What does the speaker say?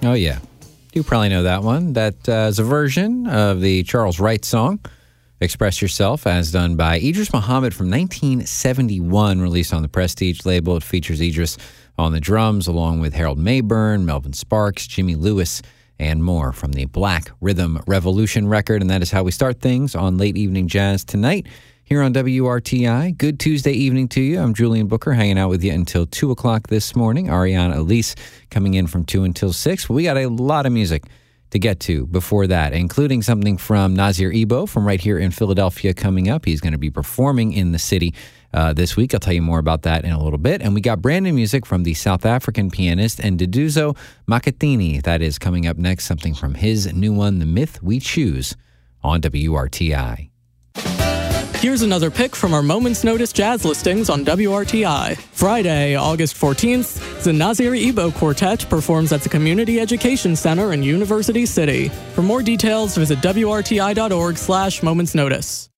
Oh, yeah. You probably know that one. That is a version of the Charles Wright song, Express Yourself, as done by Idris Muhammad from 1971, released on the Prestige label. It features Idris on the drums, along with Harold Mayburn, Melvin Sparks, Jimmy Lewis, and more from the Black Rhythm Revolution record. And that is how we start things on Late Evening Jazz tonight here on WRTI. Good Tuesday evening to you. I'm Julian Booker, hanging out with you until 2 o'clock this morning. Ariana Elise coming in from 2 until 6. We got a lot of music to get to before that, including something from Nasir Ebo from right here in Philadelphia coming up. He's going to be performing in the city this week. I'll tell you more about that in a little bit. And we got brand new music from the South African pianist Nduduzo Makhathini. That is coming up next, something from his new one, The Myth We Choose, on WRTI. Here's another pick from our Moments Notice jazz listings on WRTI. Friday, August 14th, the Nasir Ebo Quartet performs at the Community Education Center in University City. For more details, visit WRTI.org/momentsnotice.